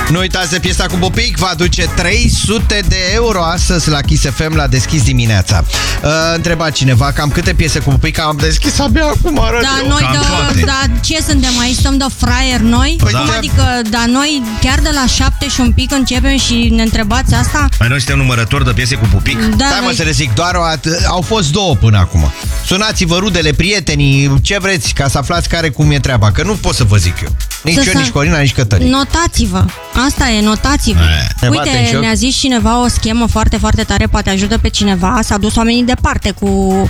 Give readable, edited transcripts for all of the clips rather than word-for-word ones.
Nu uitați de piesa cu Pupic, va aduce 300 de euro astăzi la Kiss FM la Deschis dimineața. Întreba cineva cam câte piese cu Pupic am deschis abia acum. Ce suntem aici? Stăm de fraier noi? Adică, noi chiar de la 7 și un pic începem și ne întrebați asta? Noi suntem numărători de piese cu Pupic? Stai mă să le zic, doar au fost 2 până acum. Sunați-vă rudele, prietenii, ce vreți, ca să aflați care cum e treaba, că nu pot să vă zic eu. Nici eu, nici Corina, nici Cătălin. Notați-vă. Asta e, notați-vă. Uite, ne-a zis cineva o schemă foarte, foarte tare, poate ajută pe cineva. S-a dus oamenii departe cu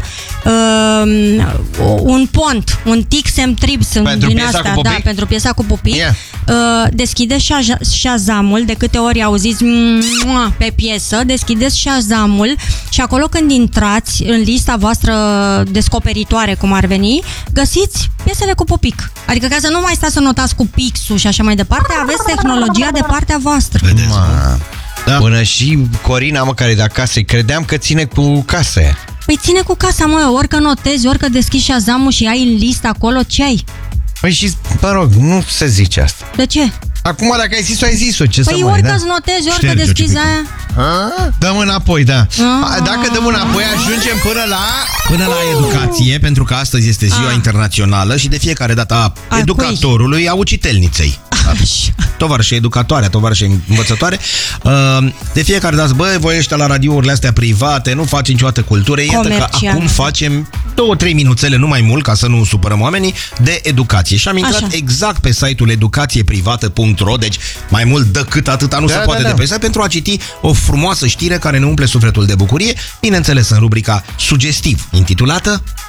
un pont, un Tixem Trips din astea, pentru piesa cu Pupic. Deschideți Shazam-ul, de câte ori auziți pe piesă, deschideți Shazam-ul și acolo când intrați în lista voastră descoperitoare, cum ar veni, găsiți piesele cu Pupic. Adică ca să nu mai stați să notați cu pixul și așa mai departe, aveți tehnologia de partea voastră. Da. Până și Corina, care e de acasă, credeam că ține cu casa aia. Păi ține cu casa, orică notezi, orică deschizi Shazam-ul și ai în listă acolo, ce ai? Păi și, mă rog, nu se zice asta. De ce? Acum dacă ai zis-o, ai zis-o, ce păi să mai, orică-ți notezi, orică deschizi aia. Dăm înapoi, da. Dacă dăm înapoi, ajungem până la educație, pentru că astăzi este ziua internațională și de fiecare dată a educatorului, a ucitelniței. Tovarășe educatoare, tovarășe învățătoare. De fiecare dată, voi ăștia la radiourile astea private, nu faci niciodată cultură. Iată că acum facem 2-3 minuțele, nu mai mult, ca să nu supărăm oamenii, de educație. Și am intrat exact pe site-ul educațieprivată.ro, deci mai mult decât atâta nu se poate de pe site, pentru a citi o frumoasă știre care ne umple sufletul de bucurie, bineînțeles în rubrica Sugestiv, intitulată